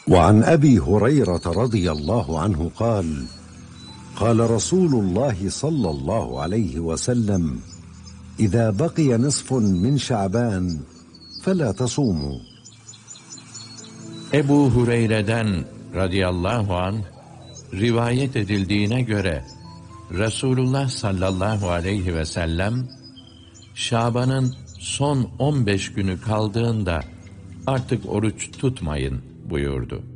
وعن أبي هريرة رضي الله عنه قال قال رسول الله صلى الله عليه وسلم إذا بقي نصف من شعبان فلا تصوموا. Ebu Hureyre'den radıyallahu anh rivayet edildiğine göre Resulullah sallallahu aleyhi ve sellem Şaban'ın son 15 günü kaldığında artık oruç tutmayın buyurdu.